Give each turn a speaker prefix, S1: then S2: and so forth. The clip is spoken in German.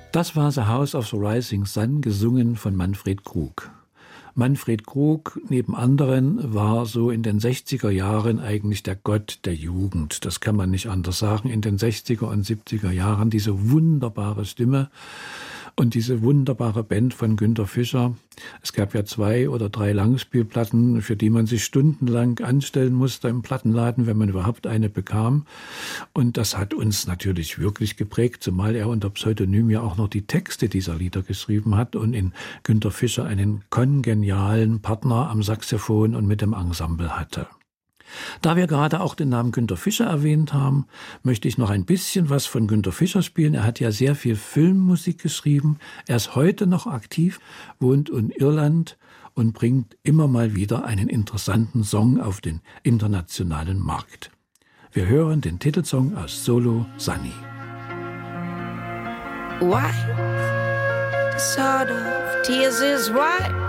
S1: Das war The House of the Rising Sun, gesungen von Manfred Krug. Manfred Krug, neben anderen, war so in den 60er Jahren eigentlich der Gott der Jugend. Das kann man nicht anders sagen. In den 60er und 70er Jahren diese wunderbare Stimme und diese wunderbare Band von Günter Fischer. Es gab ja 2 oder 3 Langspielplatten, für die man sich stundenlang anstellen musste im Plattenladen, wenn man überhaupt eine bekam. Und das hat uns natürlich wirklich geprägt, zumal er unter Pseudonym ja auch noch die Texte dieser Lieder geschrieben hat und in Günter Fischer einen kongenialen Partner am Saxophon und mit dem Ensemble hatte. Da wir gerade auch den Namen Günter Fischer erwähnt haben, möchte ich noch ein bisschen was von Günter Fischer spielen. Er hat ja sehr viel Filmmusik geschrieben. Er ist heute noch aktiv, wohnt in Irland und bringt immer mal wieder einen interessanten Song auf den internationalen Markt. Wir hören den Titelsong aus Solo Sunny.
S2: White, the sort of tears is white.